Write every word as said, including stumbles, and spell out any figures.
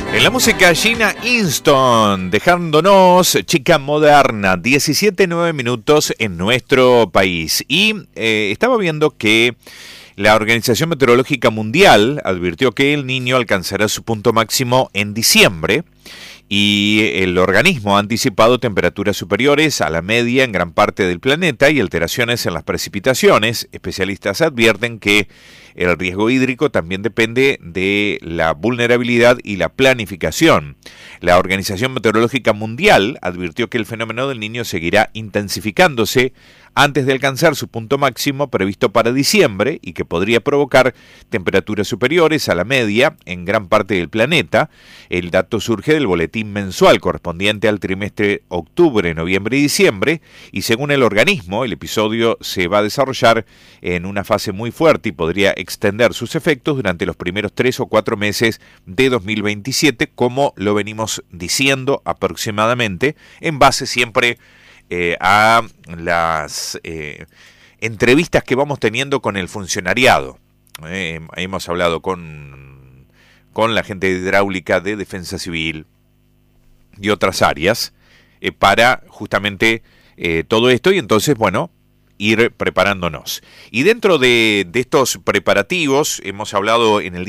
En la música, Gina Inston, dejándonos Chica Moderna, diecisiete nueve minutos en nuestro país. Y eh, estaba viendo que la Organización Meteorológica Mundial advirtió que el Niño alcanzará su punto máximo en diciembre. Y el organismo ha anticipado temperaturas superiores a la media en gran parte del planeta y alteraciones en las precipitaciones. Especialistas advierten que el riesgo hídrico también depende de la vulnerabilidad y la planificación. La Organización Meteorológica Mundial advirtió que el fenómeno del Niño seguirá intensificándose antes de alcanzar su punto máximo previsto para diciembre y que podría provocar temperaturas superiores a la media en gran parte del planeta. El dato surge del boletín mensual correspondiente al trimestre octubre, noviembre y diciembre, y según el organismo, el episodio se va a desarrollar en una fase muy fuerte y podría extender sus efectos durante los primeros tres o cuatro meses de dos mil veintisiete, como lo venimos diciendo aproximadamente, en base siempre Eh, a las eh, entrevistas que vamos teniendo con el funcionariado. Eh, hemos hablado con, con la gente de hidráulica, de defensa civil y otras áreas eh, para justamente eh, todo esto y entonces, bueno, ir preparándonos. Y dentro de, de estos preparativos hemos hablado en el